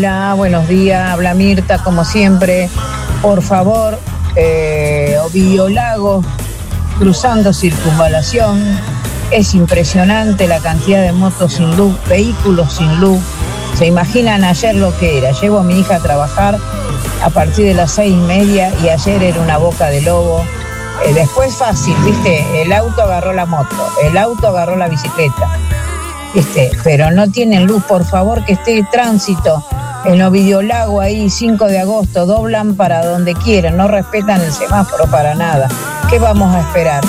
Hola, buenos días, habla Mirta, como siempre. Por favor, Ovidio Lagos, cruzando Circunvalación. Es impresionante la cantidad de motos sin luz, vehículos sin luz. Se imaginan ayer lo que era. Llevo a mi hija a trabajar a partir de las 6:30 y ayer era una boca de lobo. Después fácil, ¿viste? El auto agarró la moto, el auto agarró la bicicleta, ¿viste? Pero no tienen luz, por favor, que esté tránsito. En Ovidio Lago, ahí, 5 de agosto, doblan para donde quieran, no respetan el semáforo para nada. ¿Qué vamos a esperar?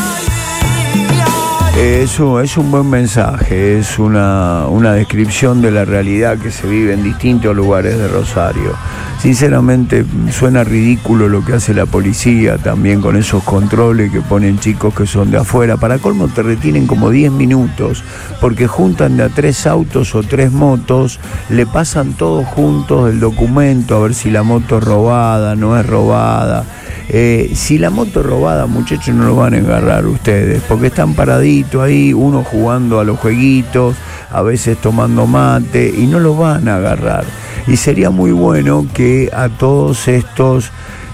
Eso es un buen mensaje, es una descripción de la realidad que se vive en distintos lugares de Rosario. Sinceramente suena ridículo lo que hace la policía también con esos controles que ponen chicos que son de afuera. Para colmo te retienen como 10 minutos porque juntan de a 3 autos o 3 motos, le pasan todos juntos el documento a ver si la moto es robada, no es robada. Si la moto es robada, muchachos, no lo van a agarrar ustedes, porque están paraditos ahí, uno jugando a los jueguitos, a veces tomando mate, y no lo van a agarrar. Y sería muy bueno que a todos estos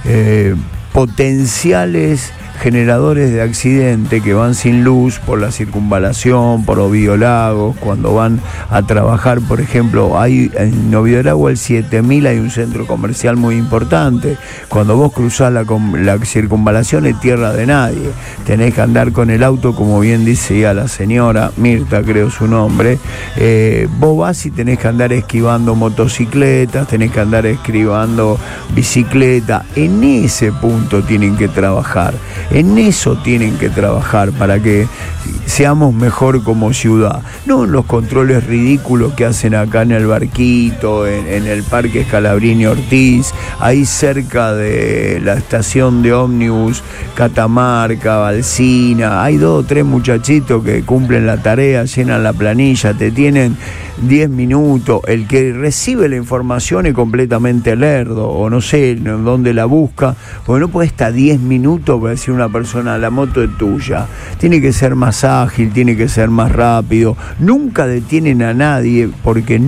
potenciales generadores de accidente que van sin luz por la circunvalación, por Ovidio Lagos, cuando van a trabajar, por ejemplo, hay en Ovidio Lagos el 7000 hay un centro comercial muy importante. Cuando vos cruzás la circunvalación es tierra de nadie, tenés que andar con el auto, como bien decía la señora Mirta, creo su nombre, vos vas y tenés que andar esquivando motocicletas, tenés que andar esquivando bicicleta. En ese punto tienen que trabajar. En eso tienen que trabajar para que seamos mejor como ciudad. No en los controles ridículos que hacen acá en el Barquito, en el Parque Scalabrini Ortiz, ahí cerca de la estación de ómnibus Catamarca, Balsina. Hay 2 o 3 muchachitos que cumplen la tarea, llenan la planilla, te tienen 10 minutos. El que recibe la información es completamente lerdo, o no sé dónde la busca, porque no puede estar 10 minutos para decir una persona, la moto es tuya. Tiene que ser más ágil, tiene que ser más rápido. Nunca detienen a nadie, porque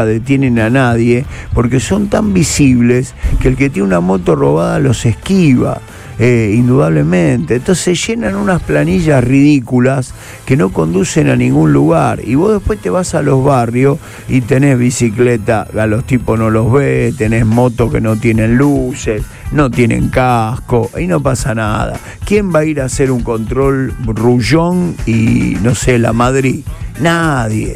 son tan visibles que el que tiene una moto robada los esquiva. Indudablemente. Entonces llenan unas planillas ridículas que no conducen a ningún lugar, y vos después te vas a los barrios y tenés bicicleta, a los tipos no los ves, tenés motos que no tienen luces, no tienen casco, y no pasa nada. ¿Quién va a ir a hacer un control Rullón y no sé, La Madrid? Nadie,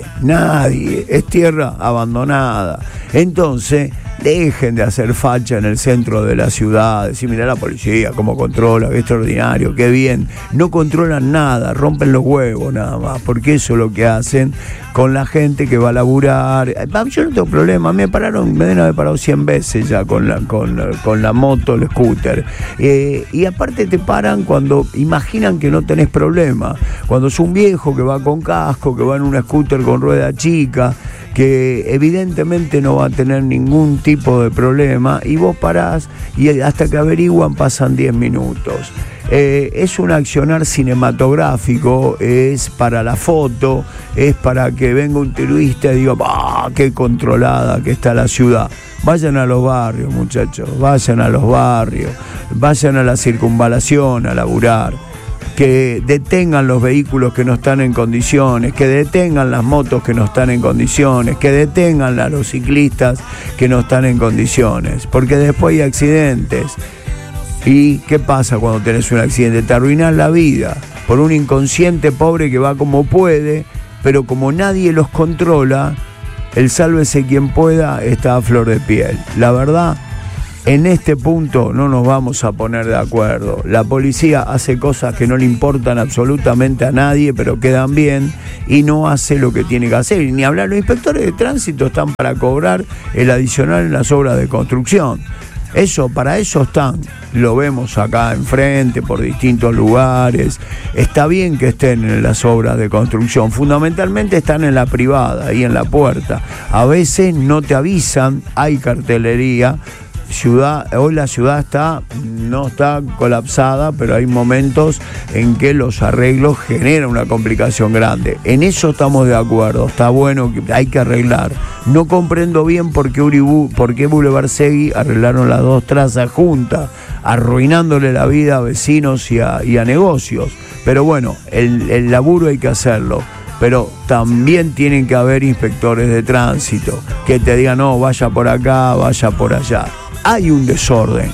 es tierra abandonada. Entonces dejen de hacer facha en el centro de la ciudad, decir, mirá la policía cómo controla, qué extraordinario, qué bien. No controlan nada, rompen los huevos nada más, porque eso es lo que hacen con la gente que va a laburar. Yo no tengo problema, me deben haber parado 100 veces ya con la moto, el scooter. Y aparte te paran cuando imaginan que no tenés problema. Cuando es un viejo que va con casco, que va en un scooter con rueda chica, que evidentemente no va a tener ningún tipo de problema, y vos parás y hasta que averiguan pasan 10 minutos. Es un accionar cinematográfico, es para la foto, es para que venga un turista y diga, ¡ah, qué controlada que está la ciudad! Vayan a los barrios, muchachos, vayan a los barrios, vayan a la circunvalación a laburar. Que detengan los vehículos que no están en condiciones, que detengan las motos que no están en condiciones, que detengan a los ciclistas que no están en condiciones, porque después hay accidentes. ¿Y qué pasa cuando tenés un accidente? Te arruinás la vida por un inconsciente pobre que va como puede, pero como nadie los controla, el sálvese quien pueda está a flor de piel. La verdad, en este punto no nos vamos a poner de acuerdo. La policía hace cosas que no le importan absolutamente a nadie, pero quedan bien, y no hace lo que tiene que hacer. Y ni hablar, los inspectores de tránsito están para cobrar el adicional en las obras de construcción. Para eso están. Lo vemos acá enfrente, por distintos lugares. Está bien que estén en las obras de construcción. Fundamentalmente están en la privada, ahí en la puerta. A veces no te avisan, hay cartelería, hoy la ciudad no está colapsada, pero hay momentos en que los arreglos generan una complicación grande. En eso estamos de acuerdo, está bueno, que hay que arreglar. No comprendo bien por qué Boulevard Segui arreglaron las dos trazas juntas, arruinándole la vida a vecinos y a negocios. Pero bueno, el laburo hay que hacerlo. Pero también tienen que haber inspectores de tránsito que te digan, no, vaya por acá, vaya por allá. Hay un desorden,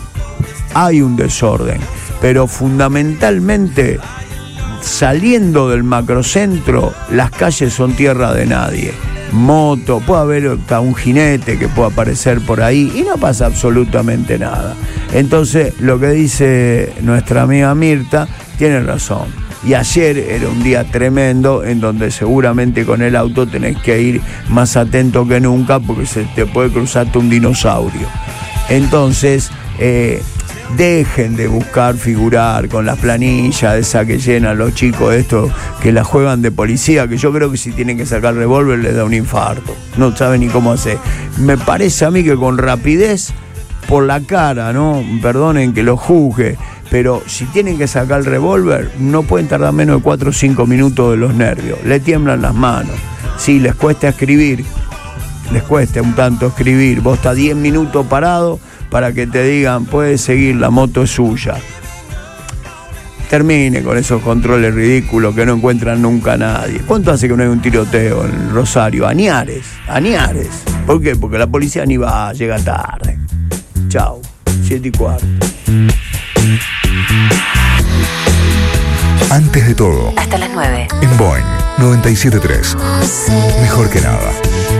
pero fundamentalmente, saliendo del macrocentro, las calles son tierra de nadie. Moto, puede haber hasta un jinete que pueda aparecer por ahí y no pasa absolutamente nada. Entonces, lo que dice nuestra amiga Mirta tiene razón. Y ayer era un día tremendo en donde seguramente con el auto tenés que ir más atento que nunca porque se te puede cruzarte un dinosaurio. Entonces, dejen de buscar figurar con las planillas esa que llenan los chicos estos que la juegan de policía, que yo creo que si tienen que sacar revólver les da un infarto. No saben ni cómo hacer. Me parece a mí que con rapidez por la cara, ¿no? Perdonen que lo juzgue, pero si tienen que sacar el revólver, no pueden tardar menos de 4 o 5 minutos de los nervios. Le tiemblan las manos. Sí, les cuesta escribir. Les cuesta un tanto escribir. Vos estás 10 minutos parado para que te digan, puedes seguir, la moto es suya. Termine con esos controles ridículos que no encuentran nunca a nadie. ¿Cuánto hace que no hay un tiroteo en Rosario? Añares. ¿Por qué? Porque la policía ni va, llega tarde. Chau, 7:15. Antes de todo, hasta las 9. En Boing 97.3. Mejor que nada.